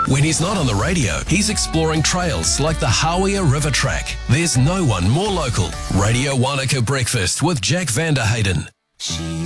When he's not on the radio, he's exploring trails like the Hawea River Track. There's no one more local. Radio Wanaka Breakfast with Jack Vanderhayden. She